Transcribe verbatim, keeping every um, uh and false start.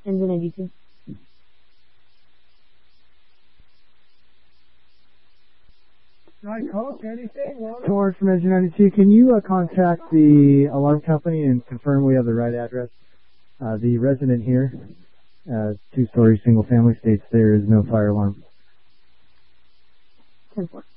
Engine ninety-two. Hi, Coach. Anything? Torrance from Engine ninety-two. Can you uh, contact the alarm company and confirm we have the right address? Uh, the resident here, uh, two-story single family, states there is no fire alarm. ten four.